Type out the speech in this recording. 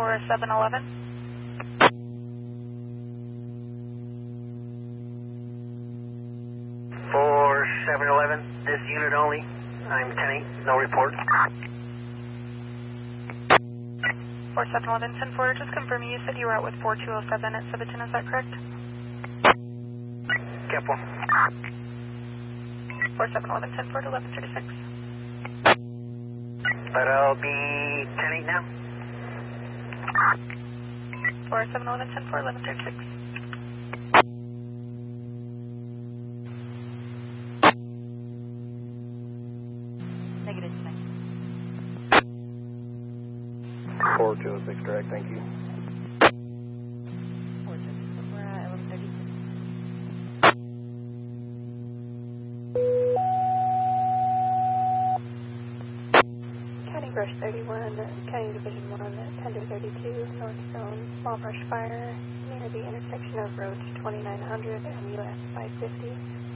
711. 4711, this unit only. I'm 10-8, no report. 4711, 10-4, just confirming you said you were out with 4207 at Civitan, is that correct? Kept one. 4711, 10-4 to 1136. But I'll be 10-8 now. 4711, 10-4, 1136. Negative tonight. 4206 direct, thank you. 4206, we're at 1136. County Brush 31, County Division 1, Tender 32, North Zone, small brush fire near the intersection of roads 2900 and US 550.